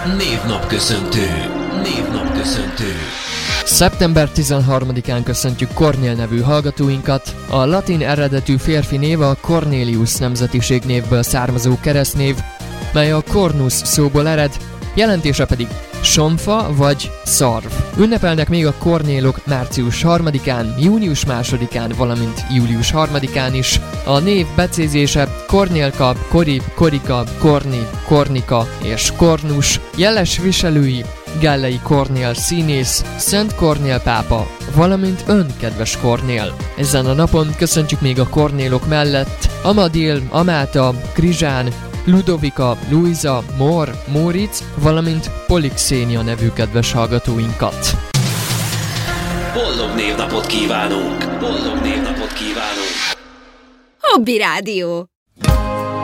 Névnapköszöntő. Szeptember 13-án köszöntjük Kornél nevű hallgatóinkat. A latin eredetű férfi név a Cornelius nemzetiségnévből származó keresztnév, mely a cornus szóból ered, jelentése pedig somfa vagy szarv. Ünnepelnek még a kornélok március 3-án, június 2-án, valamint július 3-án is. A név becézése Kornélka, Kori, Korika, Korni, Kornika és Kornus. Jeles viselői Gellei Kornél színész, Szent Kornél pápa, valamint ön, kedves Kornél. Ezen a napon köszöntjük még a kornélok mellett Amadil, Amáta, Krizsán, Ludovika, Luisa, Mor, Móricz, valamint Polixénia nevű kedves hallgatóinkat. Boldog névnapot kívánunk! Hobby Rádió.